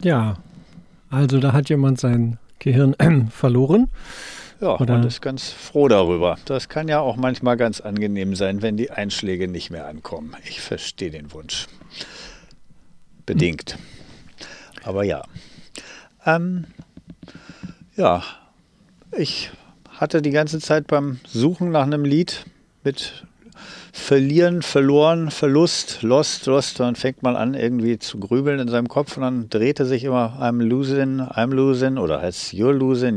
Ja, also da hat jemand sein Gehirn verloren. Ja, Oder? und ist ganz froh darüber. Das kann ja auch manchmal ganz angenehm sein, wenn die Einschläge nicht mehr ankommen. Ich verstehe den Wunsch. Bedingt. Aber ja. Ja, ich hatte die ganze Zeit beim Suchen nach einem Lied mit Verlieren, Verloren, Verlust, Lost, dann fängt man an irgendwie zu grübeln in seinem Kopf und dann drehte sich immer I'm losing oder heißt You're losing,